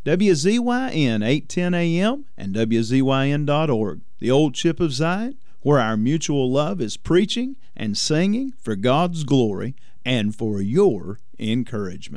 WZYN 810 AM and WZYN.org, the old Chip of Zion, where our mutual love is preaching and singing for God's glory and for your encouragement.